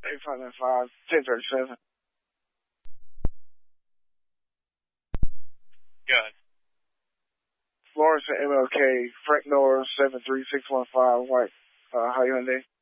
8595 1037. Good. Florence and MLK, Frank Norris 73615, white Hyundai.